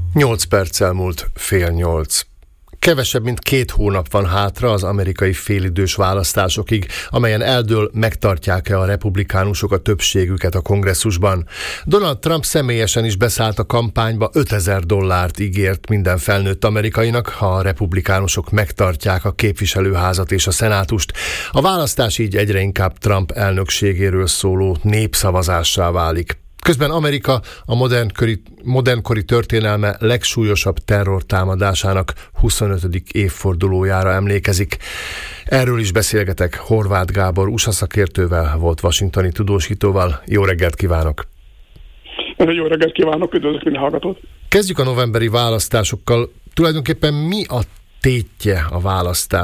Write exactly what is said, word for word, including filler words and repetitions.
Nyolc perccel múlt fél nyolc. Kevesebb, mint két hónap van hátra az amerikai félidős választásokig, amelyen eldől, megtartják-e a republikánusok a többségüket a kongresszusban. Donald Trump személyesen is beszállt a kampányba, ötezer dollárt ígért minden felnőtt amerikainak, ha a republikánusok megtartják a képviselőházat és a szenátust. A választás így egyre inkább Trump elnökségéről szóló népszavazássá válik. Közben Amerika a modernkori, modernkori történelme legsúlyosabb terrortámadásának huszonötödik évfordulójára emlékezik. Erről is beszélgetek Horváth Gábor u es á szakértővel, volt washingtoni tudósítóval. Jó reggelt kívánok! Jó reggelt kívánok, üdvözlök minden hallgatót! Kezdjük a novemberi választásokkal. Tulajdonképpen mi a tétje a választás?